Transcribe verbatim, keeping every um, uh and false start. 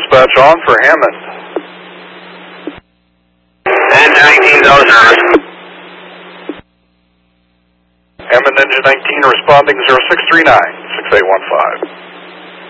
dispatch on for Hammond. Engine nineteen, zero service. Hammond engine nineteen responding zero six three nine, six eight one five.